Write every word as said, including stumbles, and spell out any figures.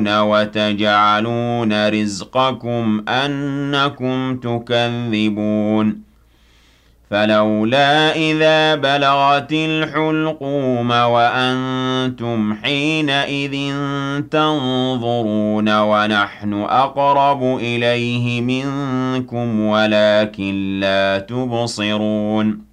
وتجعلون رزقكم أنكم تكذبون فلولا إذا بلغت الحلقوم وأنتم حينئذ تنظرون ونحن أقرب إليه منكم ولكن لا تبصرون